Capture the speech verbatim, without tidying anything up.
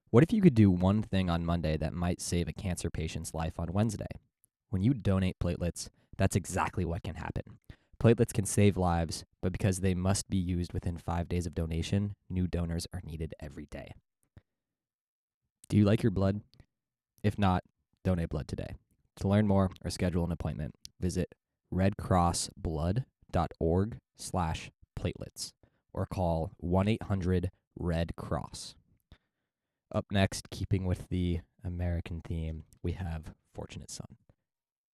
What if you could do one thing on Monday that might save a cancer patient's life on Wednesday? When you donate platelets, that's exactly what can happen. Platelets can save lives, but because they must be used within five days of donation, new donors are needed every day. Do you like your blood? If not, donate blood today. To learn more or schedule an appointment, visit redcrossblood.org slash platelets or call one eight hundred red cross. Up next, keeping with the American theme, we have Fortunate Son.